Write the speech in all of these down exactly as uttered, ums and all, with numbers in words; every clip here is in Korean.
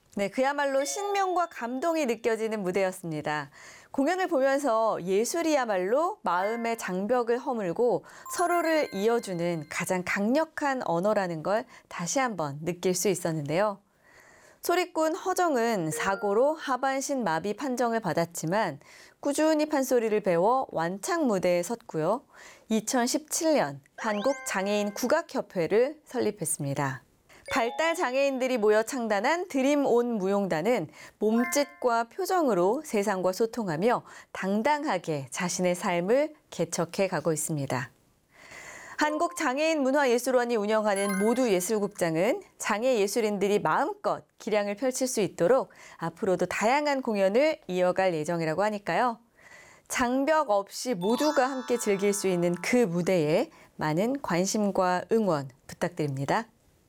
네, 그야말로 신명과 감동이 느껴지는 무대였습니다. 공연을 보면서 예술이야말로 마음의 장벽을 허물고 서로를 이어주는 가장 강력한 언어라는 걸 다시 한번 느낄 수 있었는데요. 소리꾼 허정은 사고로 하반신 마비 판정을 받았지만 꾸준히 판소리를 배워 완창 무대에 섰고요. 이천십칠 년 한국장애인 국악협회를 설립했습니다. 발달 장애인들이 모여 창단한 드림온 무용단은 몸짓과 표정으로 세상과 소통하며 당당하게 자신의 삶을 개척해 가고 있습니다. 한국장애인문화예술원이 운영하는 모두예술국장은 장애 예술인들이 마음껏 기량을 펼칠 수 있도록 앞으로도 다양한 공연을 이어갈 예정이라고 하니까요. 장벽 없이 모두가 함께 즐길 수 있는 그 무대에 많은 관심과 응원 부탁드립니다.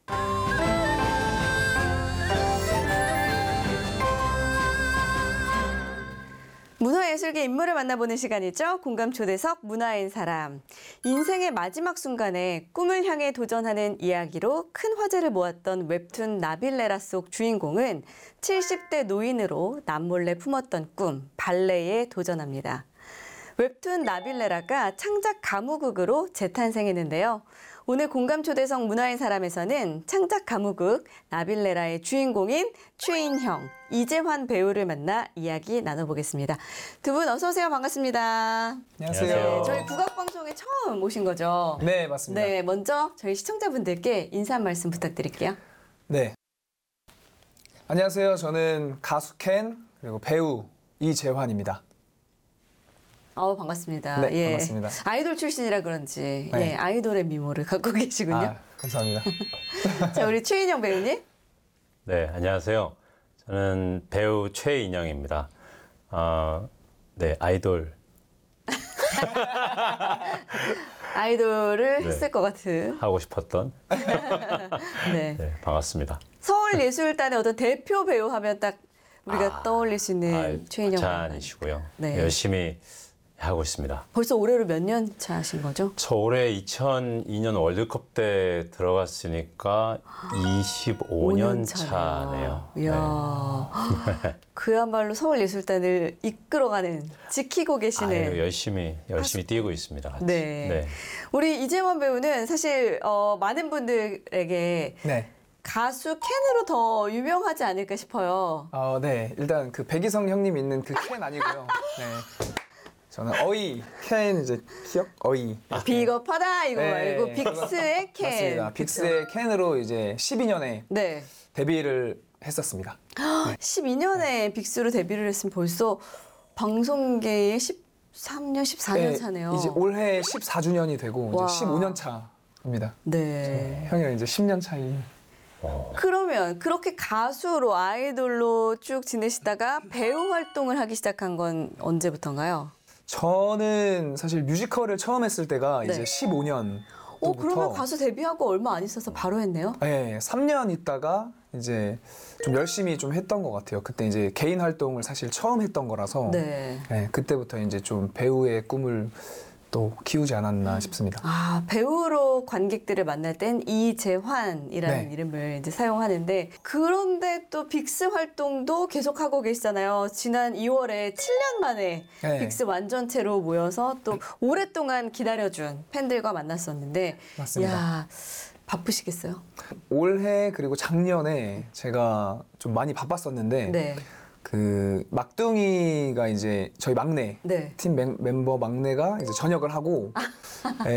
문화예술계 인물을 만나보는 시간이죠. 공감 초대석 문화인 사람. 인생의 마지막 순간에 꿈을 향해 도전하는 이야기로 큰 화제를 모았던 웹툰 나빌레라 속 주인공은 칠십 대 노인으로 남몰래 품었던 꿈, 발레에 도전합니다. 웹툰 나빌레라가 창작 가무극으로 재탄생했는데요. 오늘 공감 초대석 문화인 사람에서는 창작 가무극 나빌레라의 주인공인 최인형, 이재환 배우를 만나 이야기 나눠보겠습니다. 두 분 어서 오세요. 반갑습니다. 안녕하세요. 네, 저희 국악방송에 처음 오신 거죠? 네, 맞습니다. 네, 먼저 저희 시청자분들께 인사 한 말씀 부탁드릴게요. 네. 안녕하세요. 저는 가수 켄 그리고 배우 이재환입니다. 아우 반갑습니다. 네, 예. 반갑습니다. 아이돌 출신이라 그런지 네. 예, 아이돌의 미모를 갖고 계시군요. 아, 감사합니다. 자, 우리 최인형 배우님. 네, 안녕하세요. 저는 배우 최인영입니다. 어, 네, 아이돌. 아이돌을 네. 했을 것 같은. 하고 싶었던. 네. 네, 반갑습니다. 서울예술단의 어떤 대표 배우 하면 딱 우리가 아, 떠올릴 수 있는 아, 최인영 배우. 과찬이시고요. 네. 열심히 하고 있습니다. 벌써 올해로 몇 년 차신 거죠? 저 올해 이천이 년 월드컵 때 들어갔으니까 이십오 년 차네요. 이야, 그야말로 서울예술단을 이끌어가는, 지키고 계시는. 아유, 열심히 열심히 뛰고 있습니다. 같이. 네. 우리 이재환 배우는 사실 어, 많은 분들에게 네. 가수 켄으로 더 유명하지 않을까 싶어요. 어, 네. 일단 그 백이성 형님 있는 그 켄 아니고요. 네. 저는 어이 켄 이제 기억 어이. 비겁하다 이거 네. 말고 빅스의 켄. 맞습니다. 빅스의 켄으로 이제 십이 년에 네. 데뷔를 했었습니다. 십이 년에 빅스로 데뷔를 했으면 벌써 방송계의 십삼 년, 십사 년 네, 차네요. 이제 올해 십사 주년이 되고 와. 이제 십오 년 차입니다. 네. 형이랑 이제 십 년 차이. 그러면 그렇게 가수로 아이돌로 쭉 지내시다가 배우 활동을 하기 시작한 건 언제부터인가요? 저는 사실 뮤지컬을 처음 했을 때가 네. 이제 십오 년. 어, 그러면 가수 데뷔하고 얼마 안 있어서 바로 했네요? 네, 삼 년 있다가 이제 좀 열심히 좀 했던 것 같아요. 그때 이제 개인 활동을 사실 처음 했던 거라서 네. 네, 그때부터 이제 좀 배우의 꿈을 또 키우지 않았나 싶습니다. 아, 배우로 관객들을 만날 땐 이재환이라는 네. 이름을 이제 사용하는데, 그런데 또 빅스 활동도 계속하고 계시잖아요. 지난 이월에 칠 년 만에 네. 빅스 완전체로 모여서 또 오랫동안 기다려준 팬들과 만났었는데, 맞습니다. 야, 바쁘시겠어요? 올해 그리고 작년에 제가 좀 많이 바빴었는데 네. 그 막둥이가 이제 저희 막내 네. 팀 멤, 멤버 막내가 이제 전역을 하고 예,